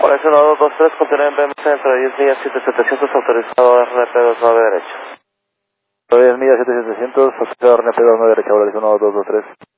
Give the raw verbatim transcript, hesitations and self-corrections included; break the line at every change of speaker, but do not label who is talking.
Horacio uno dos dos tres, continúa en B M C dentro de diez millas siete setecientos, autorizado R N P dos nueve derecho.
diez millas siete setecientos, autorizado R N P dos nueve derecho, Horacio uno dos dos tres.